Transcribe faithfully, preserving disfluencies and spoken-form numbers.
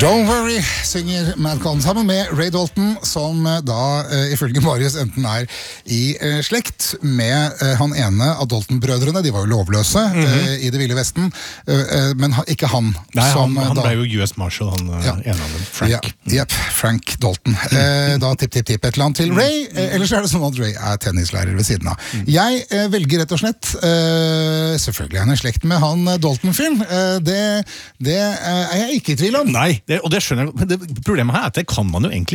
Don't Worry synger Madcon sammen med Ray Dalton, som da uh, ifølge Marius enten er i uh, slekt med uh, han ene av Dalton-brødrene, de var jo lovløse mm -hmm. uh, i det ville vesten, uh, uh, men ha, ikke han. Nei, som, han, han da, ble jo U S Marshal, han ja. ene av dem, Frank. Ja, yep, Frank Dalton. Uh, da tipp-tipp-tipp et eller annet til Ray, uh, ellers er det sånn at Ray er tennislærer ved siden av. Mm. Jeg uh, velger rett og slett, uh, selvfølgelig er han i slekt med han uh, Dalton-film, uh, det, det uh, er jeg ikke i tvil om. Nei, det, og det skjønner jeg, men det, problemet her er at det kan man jo egentlig